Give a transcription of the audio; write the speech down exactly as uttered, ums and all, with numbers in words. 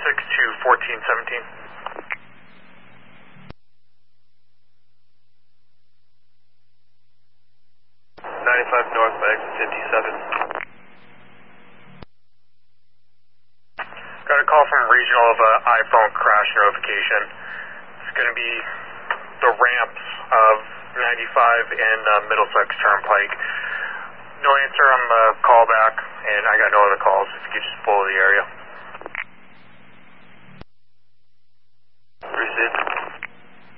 six to fourteen seventeen. ninety-five north by exit fifty-seven. Got a call from regional of an iPhone crash notification. It's going to be the ramps of ninety-five and uh, Middlesex Turnpike. No answer on the callback, and I got no other calls. If you could just pull the area. Received.